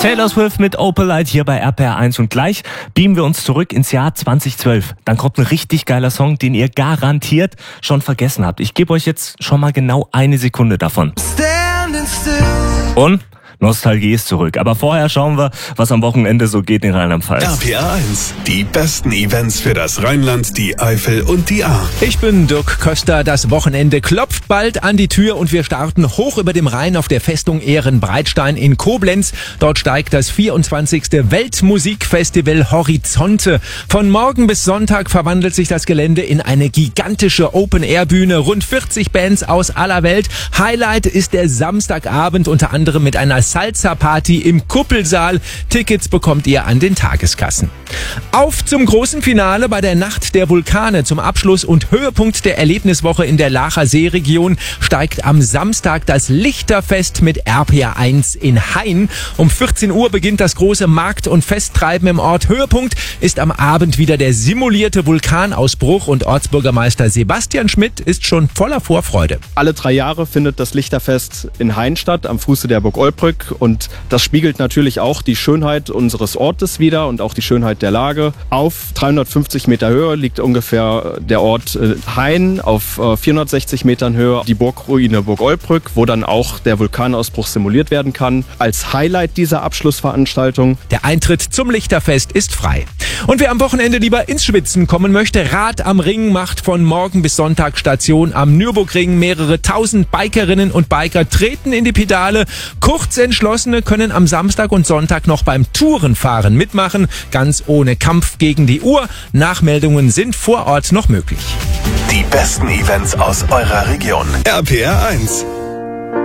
Taylor Swift mit Opalite hier bei RPR 1 und gleich beamen wir uns zurück ins Jahr 2012. Dann kommt ein richtig geiler Song, den ihr garantiert schon vergessen habt. Ich gebe euch jetzt schon mal genau eine Sekunde davon. Und Nostalgie ist zurück. Aber vorher schauen wir, was am Wochenende so geht in Rheinland-Pfalz. RPR 1, die besten Events für das Rheinland, die Eifel und die Ahr. Ich bin Dirk Köster. Das Wochenende klopft bald an die Tür und wir starten hoch über dem Rhein auf der Festung Ehrenbreitstein in Koblenz. Dort steigt das 24. Weltmusikfestival Horizonte. Von morgen bis Sonntag verwandelt sich das Gelände in eine gigantische Open-Air-Bühne. Rund 40 Bands aus aller Welt. Highlight ist der Samstagabend, unter anderem mit einer Salsa-Party im Kuppelsaal. Tickets bekommt ihr an den Tageskassen. Auf zum großen Finale bei der Nacht der Vulkane. Zum Abschluss und Höhepunkt der Erlebniswoche in der Laacher Seeregion steigt am Samstag das Lichterfest mit RPR 1 in Hain. Um 14 Uhr beginnt das große Markt- und Festtreiben im Ort. Höhepunkt ist am Abend wieder der simulierte Vulkanausbruch und Ortsbürgermeister Sebastian Schmidt ist schon voller Vorfreude. Alle 3 Jahre findet das Lichterfest in Hain statt, am Fuße der Burg Olbrück. Und das spiegelt natürlich auch die Schönheit unseres Ortes wider und auch die Schönheit der Lage. Auf 350 Meter Höhe liegt ungefähr der Ort Hain, auf 460 Metern Höhe die Burgruine Burg Olbrück, wo dann auch der Vulkanausbruch simuliert werden kann. Als Highlight dieser Abschlussveranstaltung. Der Eintritt zum Lichterfest ist frei. Und wer am Wochenende lieber ins Schwitzen kommen möchte, Rad am Ring macht von morgen bis Sonntag Station am Nürburgring. Mehrere tausend Bikerinnen und Biker treten in die Pedale. Kurzentschlossene können am Samstag und Sonntag noch beim Tourenfahren mitmachen, ganz ohne Kampf gegen die Uhr. Nachmeldungen sind vor Ort noch möglich. Die besten Events aus eurer Region. RPR 1.